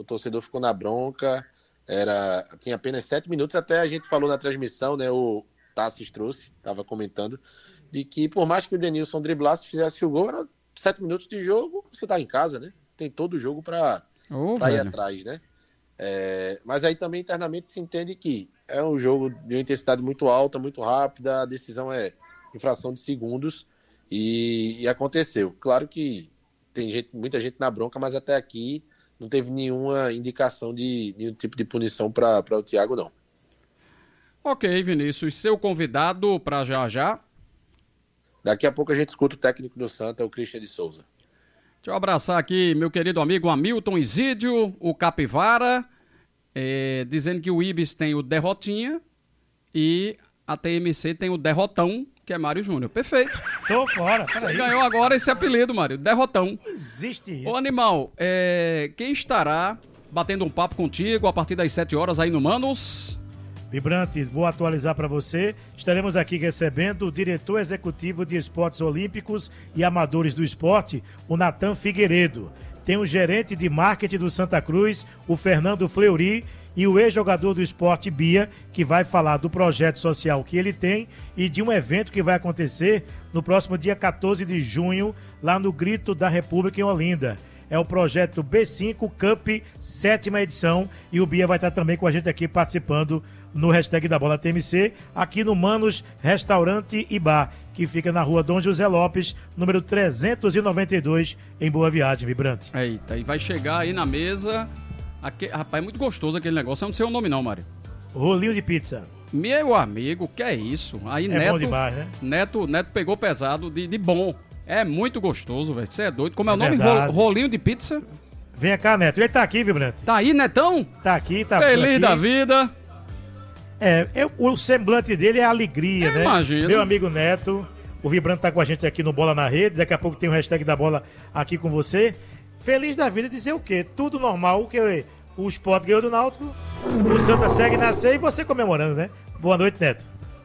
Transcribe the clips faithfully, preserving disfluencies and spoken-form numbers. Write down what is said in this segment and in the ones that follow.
torcedor ficou na bronca, era, tinha apenas sete minutos, até a gente falou na transmissão, né, o Tassis trouxe, estava comentando, de que por mais que o Denilson driblasse, fizesse o gol, era sete minutos de jogo, você tá em casa, né? Tem todo o jogo para oh, ir atrás, né? É, mas aí também internamente se entende que é um jogo de uma intensidade muito alta, muito rápida, a decisão é infração de segundos e, e aconteceu. Claro que tem gente, muita gente na bronca, mas até aqui não teve nenhuma indicação de nenhum tipo de punição para o Thiago, não. Ok, Vinícius, seu convidado para já já. Daqui a pouco a gente escuta o técnico do Santa, o Christian de Souza. Deixa eu abraçar aqui meu querido amigo Hamilton Isídio, o Capivara, é, dizendo que o Ibis tem o Derrotinha e a T M C tem o Derrotão, que é Mário Júnior. Perfeito. Tô fora. Você aí. Ganhou agora esse apelido, Mário, Derrotão. Existe isso. Ô, Animal, é, quem estará batendo um papo contigo a partir das sete horas aí no Manos? Vibrante, vou atualizar para você. Estaremos aqui recebendo o diretor executivo de esportes olímpicos e amadores do esporte, o Natan Figueiredo. Tem o gerente de marketing do Santa Cruz, o Fernando Fleury, e o ex-jogador do esporte Bia, que vai falar do projeto social que ele tem e de um evento que vai acontecer no próximo dia quatorze de junho, lá no Grito da República em Olinda. É o projeto B cinco Cup, sétima edição, e o Bia vai estar também com a gente aqui participando no hashtag da Bola T M C, aqui no Manos Restaurante e Bar, que fica na rua Dom José Lopes, número trezentos e noventa e dois, em Boa Viagem, Vibrante. Eita, e vai chegar aí na mesa, aqui, rapaz, é muito gostoso aquele negócio, eu não sei o nome não, Mário. Rolinho de pizza. Meu amigo, que é isso? Aí é Neto, bom demais, né? Neto, Neto pegou pesado de, de bom. É muito gostoso, velho. Você é doido. Como é, é o nome? Verdade. Rolinho de pizza? Vem cá, Neto. Ele tá aqui, Vibrante. Tá aí, Netão? Tá aqui, tá Feliz aqui. da vida. É, eu, o semblante dele é alegria, eu né? Imagino. Meu amigo Neto, o Vibrante tá com a gente aqui no Bola na Rede. Daqui a pouco tem o hashtag da Bola aqui com você. Feliz da vida dizer o quê? Tudo normal, que o Sport ganhou do Náutico, o Santa segue na C e você comemorando, né? Boa noite, Neto.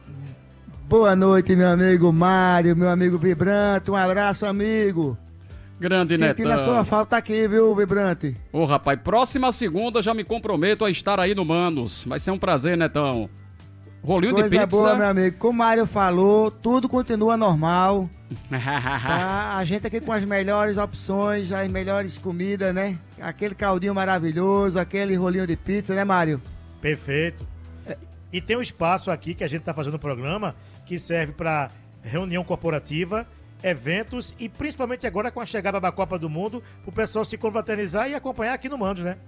Boa noite, meu amigo Mário, meu amigo Vibrante. Um abraço, amigo. Grande Netão. Sentindo a sua falta aqui, viu, Vibrante? Ô, rapaz, próxima segunda já me comprometo a estar aí no Manos. Vai ser um prazer, Netão. Rolinho Coisa de pizza. Coisa boa, meu amigo. Como o Mário falou, tudo continua normal. Tá? A gente aqui com as melhores opções, as melhores comidas, né? Aquele caldinho maravilhoso, aquele rolinho de pizza, né, Mário? Perfeito. É. E tem um espaço aqui que a gente tá fazendo o programa que serve para reunião corporativa, eventos e principalmente agora com a chegada da Copa do Mundo, o pessoal se confraternizar e acompanhar aqui no Mandos, né?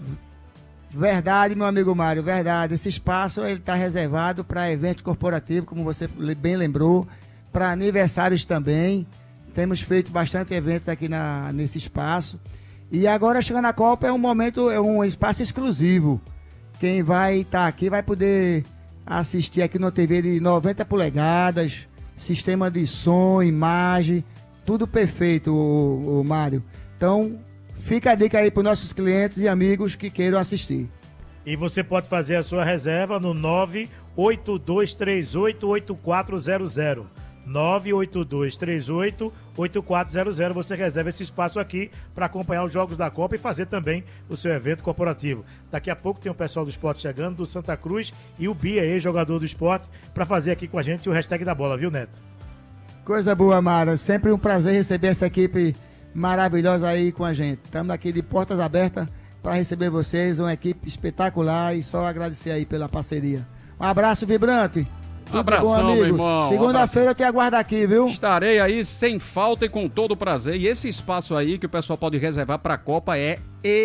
Verdade, meu amigo Mário, verdade. Esse espaço ele está reservado para eventos corporativos, como você bem lembrou, para aniversários também. Temos feito bastante eventos aqui na, nesse espaço. E agora chegando a Copa é um momento, é um espaço exclusivo. Quem vai estar tá aqui vai poder assistir aqui na T V de noventa polegadas, sistema de som, imagem, tudo perfeito, o, o Mário. Então, fica a dica aí para os nossos clientes e amigos que queiram assistir. E você pode fazer a sua reserva no nove oito dois três oito oito quatro zero zero. nove oito dois três oito oito quatro zero zero. Você reserva esse espaço aqui para acompanhar os jogos da Copa e fazer também o seu evento corporativo. Daqui a pouco tem o pessoal do esporte chegando, do Santa Cruz, e o Bia, ex-jogador do esporte, para fazer aqui com a gente o hashtag da bola, viu, Neto? Coisa boa, Mara. Sempre um prazer receber essa equipe maravilhosa aí com a gente. Estamos aqui de portas abertas para receber vocês, uma equipe espetacular, e só agradecer aí pela parceria. Um abraço vibrante. Um abração, bom, amigo. Meu irmão. Segunda-feira eu te aguardo aqui, viu? Estarei aí sem falta e com todo prazer. E esse espaço aí que o pessoal pode reservar para a Copa é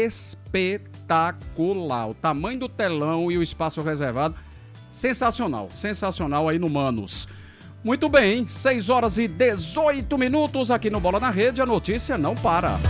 espetacular. O tamanho do telão e o espaço reservado, sensacional. Sensacional aí no Manos. Muito bem, seis horas e dezoito minutos aqui no Bola na Rede. A notícia não para.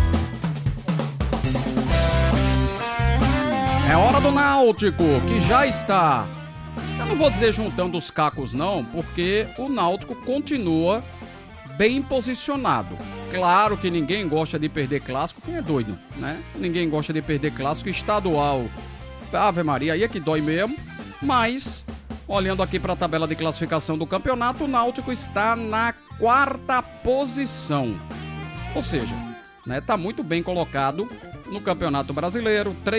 É hora do Náutico, que já está... Eu não vou dizer juntando os cacos não, porque o Náutico continua bem posicionado. Claro que ninguém gosta de perder clássico, quem é doido, né? Ninguém gosta de perder clássico estadual. Ave Maria, aí é que dói mesmo. Mas, olhando aqui para a tabela de classificação do campeonato, o Náutico está na quarta posição. Ou seja, né, tá muito bem colocado no Campeonato Brasileiro.